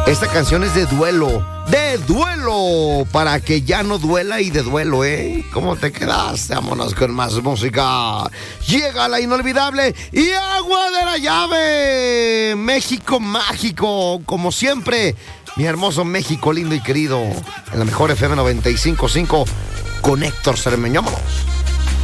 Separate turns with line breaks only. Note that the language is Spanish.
Esta canción es de duelo, para que ya no duela y de duelo, ¿eh? ¿Cómo te quedaste? Vámonos con más música. Llega la inolvidable y Agua de la Llave. México mágico, como siempre. Mi hermoso México lindo y querido. En la mejor FM 95.5 con Héctor Cermeño. Vámonos.